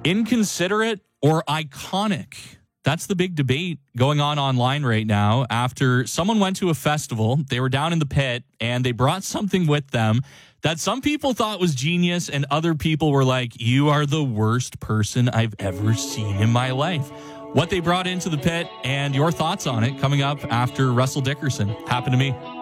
Inconsiderate or iconic? That's the big debate going on online right now after someone went to a festival. They were down in the pit and they brought something with them that some people thought was genius and other people were like, you are the worst person I've ever seen in my life. What they brought into the pit and your thoughts on it coming up after Russell Dickerson. Happened to me.